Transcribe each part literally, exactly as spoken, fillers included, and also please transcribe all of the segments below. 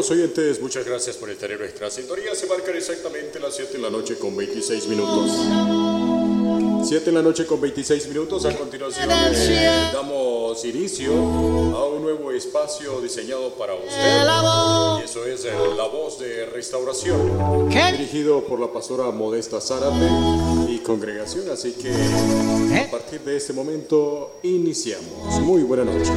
Amigos oyentes, muchas gracias por estar en nuestra sintonía. Se marcan exactamente las siete de la noche con veintiséis minutos. siete de la noche con veintiséis minutos. A continuación eh, damos inicio a un nuevo espacio diseñado para usted. Y eso es eh, La Voz de Restauración, dirigido por la pastora Modesta Zárate y congregación. Así que a partir de este momento iniciamos. Muy buena noche.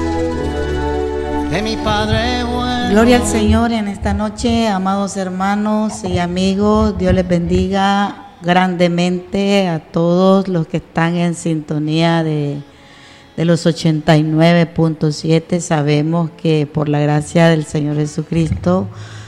De mi Padre bueno. Gloria al Señor en esta noche, amados hermanos y amigos. Dios les bendiga grandemente a todos los que están en sintonía de, de los ochenta y nueve punto siete. Sabemos que por la gracia del Señor Jesucristo,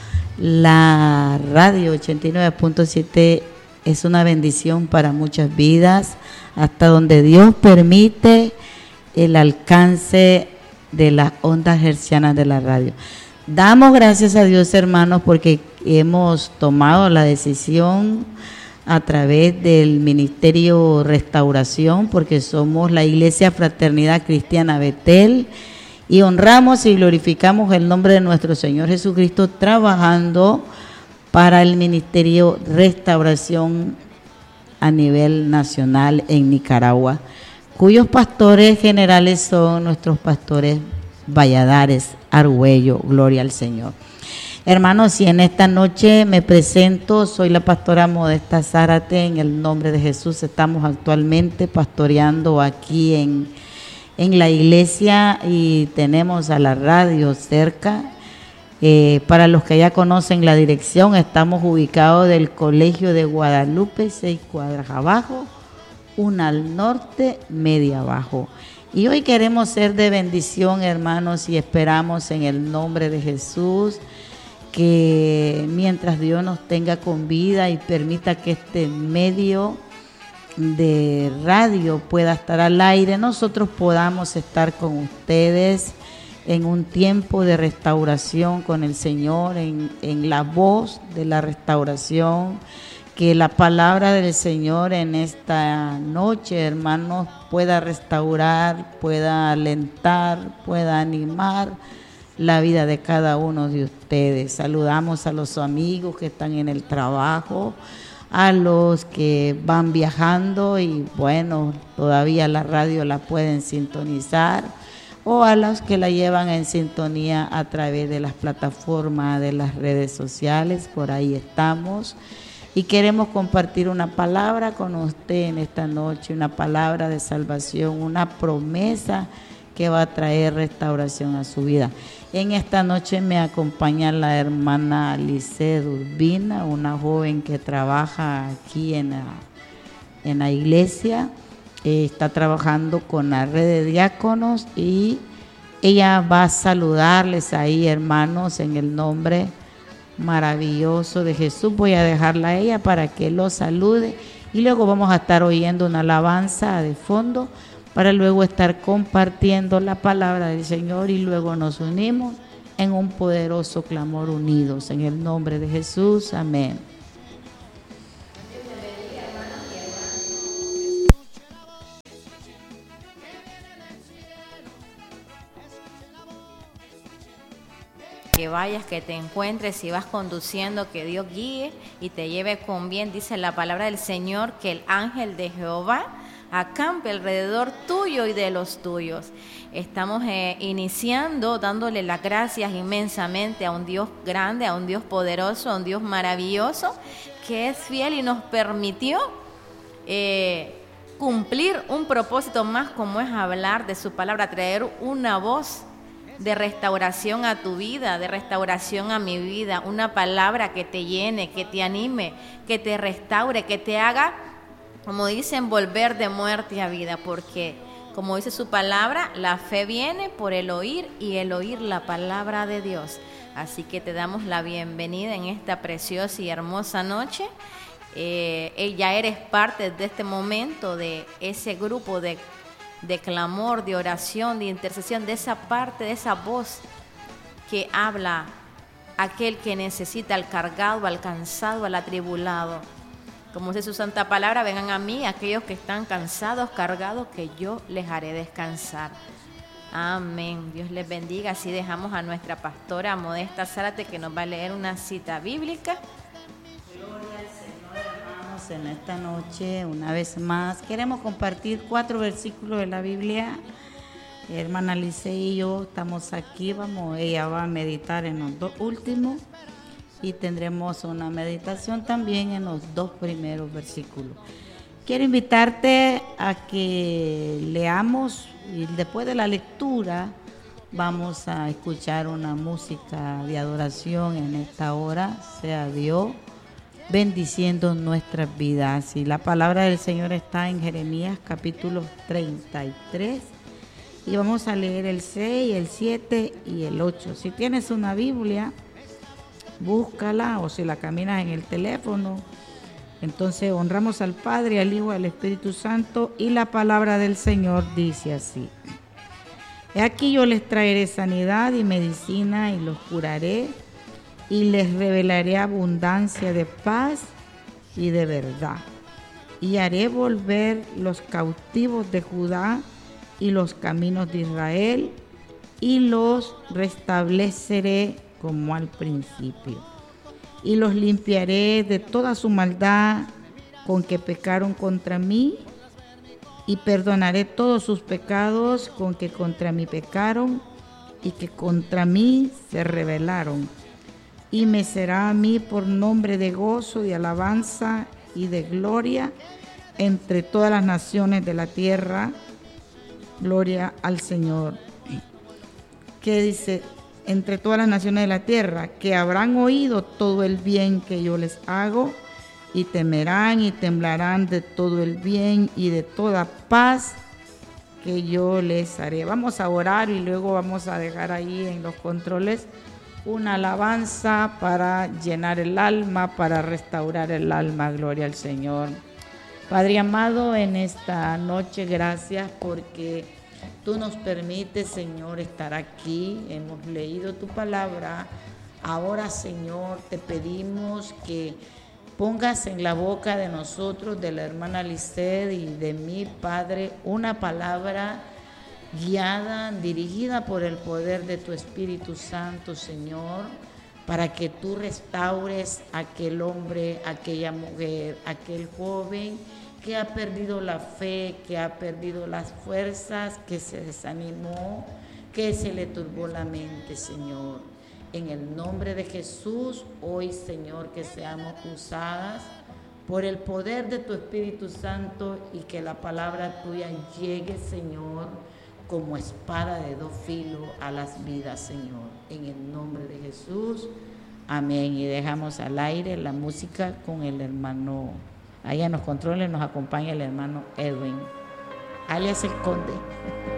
la radio ochenta y nueve punto siete es una bendición para muchas vidas, hasta donde Dios permite el alcance de las ondas hercianas de la radio. Damos gracias a Dios, hermanos, porque hemos tomado la decisión a través del Ministerio Restauración, porque somos la Iglesia Fraternidad Cristiana Betel, y honramos y glorificamos el nombre de nuestro Señor Jesucristo, trabajando para el Ministerio Restauración a nivel nacional en Nicaragua, cuyos pastores generales son nuestros pastores Valladares Argüello. Gloria al Señor. Hermanos, y en esta noche me presento, soy la pastora Modesta Zárate, en el nombre de Jesús. Estamos actualmente pastoreando aquí en, en la iglesia y tenemos a la radio cerca. Eh, para los que ya conocen la dirección, estamos ubicados del Colegio de Guadalupe, seis cuadras abajo, una al norte, media abajo. Y hoy queremos ser de bendición, hermanos, y esperamos en el nombre de Jesús que mientras Dios nos tenga con vida y permita que este medio de radio pueda estar al aire, nosotros podamos estar con ustedes en un tiempo de restauración con el Señor, en, en la voz de la restauración. Que la palabra del Señor en esta noche, hermanos, pueda restaurar, pueda alentar, pueda animar la vida de cada uno de ustedes. Saludamos a los amigos que están en el trabajo, a los que van viajando y bueno, todavía la radio la pueden sintonizar, o a los que la llevan en sintonía a través de las plataformas de las redes sociales. Por ahí estamos. Y queremos compartir una palabra con usted en esta noche, una palabra de salvación, una promesa que va a traer restauración a su vida. En esta noche me acompaña la hermana Lice Urbina, una joven que trabaja aquí en la, en la iglesia, eh, está trabajando con la red de diáconos y ella va a saludarles ahí, hermanos, en el nombre maravilloso de Jesús. Voy a dejarla a ella para que lo salude y luego vamos a estar oyendo una alabanza de fondo para luego estar compartiendo la palabra del Señor y luego nos unimos en un poderoso clamor unidos en el nombre de Jesús. Amén. Que vayas, que te encuentres, si vas conduciendo, que Dios guíe y te lleve con bien. Dice la palabra del Señor que el ángel de Jehová acampe alrededor tuyo y de los tuyos. Estamos eh, iniciando dándole las gracias inmensamente a un Dios grande, a un Dios poderoso, a un Dios maravilloso, que es fiel y nos permitió eh, cumplir un propósito más, como es hablar de su palabra, traer una voz de restauración a tu vida, de restauración a mi vida, una palabra que te llene, que te anime, que te restaure, que te haga, como dicen, volver de muerte a vida, porque como dice su palabra, la fe viene por el oír y el oír la palabra de Dios. Así que te damos la bienvenida en esta preciosa y hermosa noche. Eh, ya eres parte de este momento, de ese grupo de de clamor, de oración, de intercesión, de esa parte, de esa voz que habla aquel que necesita, al cargado, al cansado, al atribulado. Como dice su santa palabra, vengan a mí aquellos que están cansados, cargados, que yo les haré descansar. Amén. Dios les bendiga. Así dejamos a nuestra pastora Modesta Zárate, que nos va a leer una cita bíblica. Gloria al Señor, hermanos, en esta noche, una vez más, queremos compartir cuatro versículos de la Biblia. Hermana Lice y yo estamos aquí, vamos, ella va a meditar en los dos últimos y tendremos una meditación también en los dos primeros versículos. Quiero invitarte a que leamos y después de la lectura vamos a escuchar una música de adoración en esta hora, sea Dios bendiciendo nuestras vidas. Y la palabra del Señor está en Jeremías capítulo treinta y tres y vamos a leer el seis, el siete y el ocho. Si tienes una Biblia, búscala, o si la caminas en el teléfono. Entonces honramos al Padre, al Hijo y al Espíritu Santo, y la palabra del Señor dice así: He aquí yo les traeré sanidad y medicina y los curaré y les revelaré abundancia de paz y de verdad. Y haré volver los cautivos de Judá y los caminos de Israel y los restableceré como al principio. Y los limpiaré de toda su maldad con que pecaron contra mí, y perdonaré todos sus pecados con que contra mí pecaron y que contra mí se rebelaron. Y me será a mí por nombre de gozo, de alabanza y de gloria entre todas las naciones de la tierra. Gloria al Señor. ¿Qué dice? Entre todas las naciones de la tierra, que habrán oído todo el bien que yo les hago, y temerán y temblarán de todo el bien y de toda paz que yo les haré. Vamos a orar y luego vamos a dejar ahí en los controles una alabanza para llenar el alma, para restaurar el alma. Gloria al Señor. Padre amado, en esta noche, gracias porque Tú nos permites, Señor, estar aquí. Hemos leído tu palabra. Ahora, Señor, te pedimos que pongas en la boca de nosotros, de la hermana Lisset y de mí, Padre, una palabra guiada, dirigida por el poder de tu Espíritu Santo, Señor, para que tú restaures a aquel hombre, aquella mujer, aquel joven que ha perdido la fe, que ha perdido las fuerzas, que se desanimó, que se le turbó la mente, Señor. En el nombre de Jesús, hoy, Señor, que seamos usadas por el poder de tu Espíritu Santo y que la palabra tuya llegue, Señor, como espada de dos filos a las vidas, Señor. En el nombre de Jesús, amén. Y dejamos al aire la música con el hermano. Allá en los controles nos acompaña el hermano Edwin, alias el Conde.